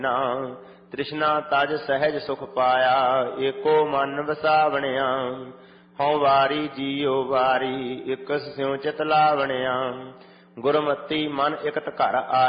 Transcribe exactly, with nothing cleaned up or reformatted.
ਨਾ ਤ੍ਰਿਸ਼ਨਾ ਤਜ ਸਹਿਜ ਸੁਖ ਪਾਇਆ, ਏਕੋ ਮਨ ਵਸਾਵਣਿਆ। ਹਉ ਵਾਰੀ ਜੀਉ ਵਾਰੀ, ਇਕਸ ਸਿਉ ਚਿਤ ਲਾਵਣਿਆ। ਗੁਰਮਤੀ ਮਨ ਇਕਤ ਘਰ ਆਇਆ,